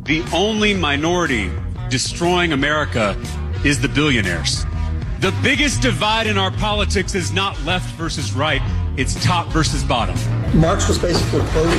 The only minority destroying America is the billionaires. The biggest divide in our politics is not left versus right. It's top versus bottom. Marx was basically quoting